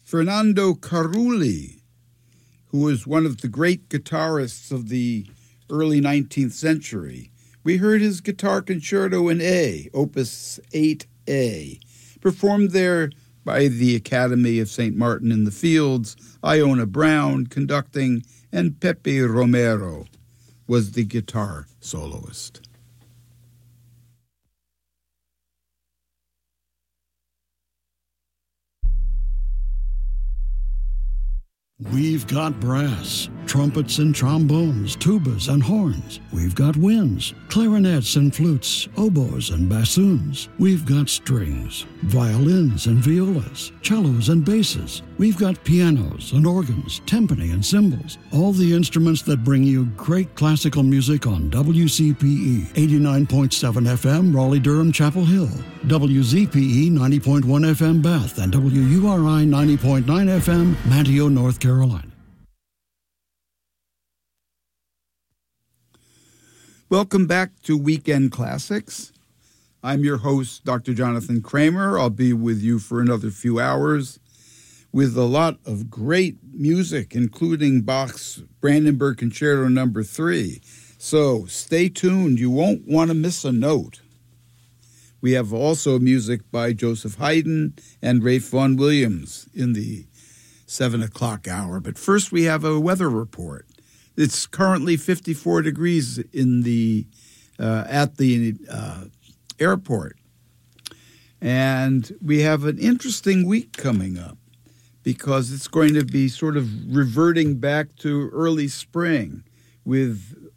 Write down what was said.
Fernando Carulli, who was one of the great guitarists of the early 19th century. We heard his Guitar Concerto in A, Opus 8A, performed there by the Academy of St. Martin in the Fields. Iona Brown conducting, and Pepe Romero was the guitar soloist. We've got brass, trumpets and trombones, tubas and horns. We've got winds, clarinets and flutes, oboes and bassoons. We've got strings, violins and violas, cellos and basses. We've got pianos and organs, timpani and cymbals. All the instruments that bring you great classical music on WCPE 89.7 FM, Raleigh-Durham, Chapel Hill, WZPE 90.1 FM, Bath, and WURI 90.9 FM, Manteo, North Carolina. Welcome back to Weekend Classics. I'm your host, Dr. Jonathan Kramer. I'll be with you for another few hours with a lot of great music, including Bach's Brandenburg Concerto No. 3. So stay tuned. You won't want to miss a note. We have also music by Joseph Haydn and Ralph Vaughan Williams in the 7 o'clock hour. But first we have a weather report. It's currently 54 degrees in at the airport. And we have an interesting week coming up because it's going to be sort of reverting back to early spring with